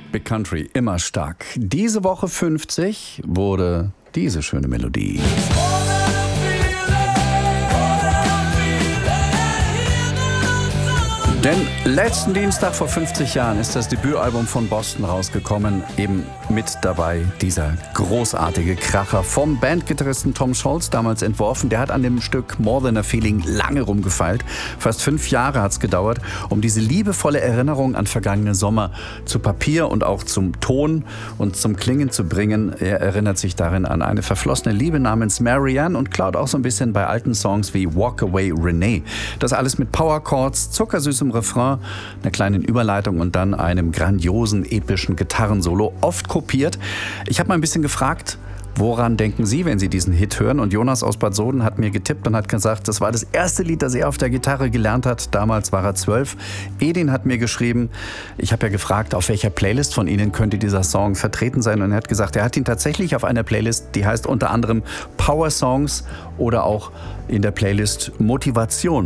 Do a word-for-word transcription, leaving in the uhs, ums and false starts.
Big Country, immer stark. Diese Woche fünfzig wurde diese schöne Melodie. Denn letzten Dienstag vor fünfzig Jahren ist das Debütalbum von Boston rausgekommen. Eben mit dabei dieser großartige Kracher vom Bandgitarristen Tom Scholz, damals entworfen. Der hat an dem Stück More Than a Feeling lange rumgefeilt. Fast fünf Jahre hat es gedauert, um diese liebevolle Erinnerung an vergangene Sommer zu Papier und auch zum Ton und zum Klingen zu bringen. Er erinnert sich darin an eine verflossene Liebe namens Marianne und klaut auch so ein bisschen bei alten Songs wie Walk Away Renee. Das alles mit Powerchords, zuckersüßem Refrain, einer kleinen Überleitung und dann einem grandiosen, epischen Gitarrensolo, oft kopiert. Ich habe mal ein bisschen gefragt, woran denken Sie, wenn Sie diesen Hit hören? Und Jonas aus Bad Soden hat mir getippt und hat gesagt, das war das erste Lied, das er auf der Gitarre gelernt hat. Damals war er zwölf. Edin hat mir geschrieben, ich habe ja gefragt, auf welcher Playlist von Ihnen könnte dieser Song vertreten sein. Und er hat gesagt, er hat ihn tatsächlich auf einer Playlist, die heißt unter anderem Power Songs oder auch in der Playlist Motivation.